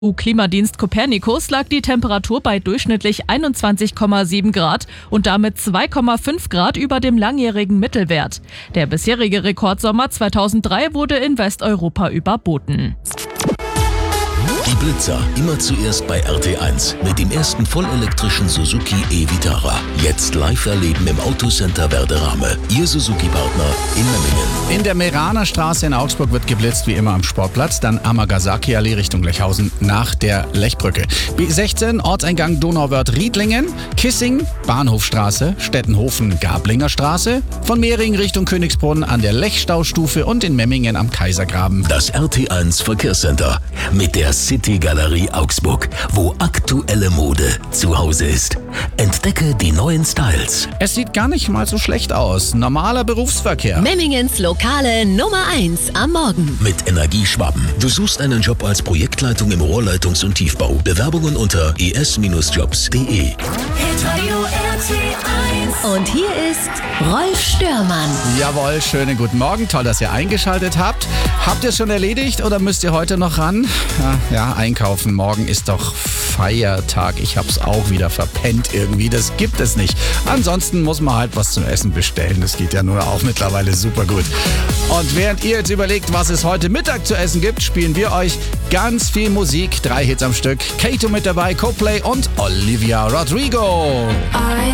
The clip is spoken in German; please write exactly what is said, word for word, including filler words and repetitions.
U-Klimadienst Copernicus lag die Temperatur bei durchschnittlich einundzwanzig Komma sieben Grad und damit zwei Komma fünf Grad über dem langjährigen Mittelwert. Der bisherige Rekordsommer zweitausenddrei wurde in Westeuropa überboten. Die Blitzer, immer zuerst bei R T eins mit dem ersten vollelektrischen Suzuki e-Vitara. Jetzt live erleben im Autocenter Werderame. Ihr Suzuki-Partner in Memmingen. In der Meraner Straße in Augsburg wird geblitzt, wie immer am Sportplatz. Dann Amagasaki-Allee Richtung Lechhausen nach der Lechbrücke. B sechzehn, Ortseingang Donauwörth-Riedlingen. Kissing, Bahnhofstraße. Stettenhofen, Gablinger Straße. Von Mehring Richtung Königsbrunn an der Lechstaustufe und in Memmingen am Kaisergraben. Das R T eins Verkehrscenter mit der City Galerie Augsburg, wo aktuelle Mode zu Hause ist. Entdecke die neuen Styles. Es sieht gar nicht mal so schlecht aus. Normaler Berufsverkehr. Memmingens lokale Nummer eins am Morgen. Mit Energieschwaben. Du suchst einen Job als Projektleitung im Rohrleitungs- und Tiefbau. Bewerbungen unter e s jobs punkt de. Und hier ist Rolf Störmann. Jawohl, schönen guten Morgen. Toll, dass ihr eingeschaltet habt. Habt ihr es schon erledigt oder müsst ihr heute noch ran? Ja, ja, einkaufen. Morgen ist doch Feiertag. Ich hab's auch wieder verpennt irgendwie. Das gibt es nicht. Ansonsten muss man halt was zum Essen bestellen. Das geht ja nur auch mittlerweile super gut. Und während ihr jetzt überlegt, was es heute Mittag zu essen gibt, spielen wir euch ganz viel Musik. Drei Hits am Stück. Kato mit dabei, Coldplay und Olivia Rodrigo.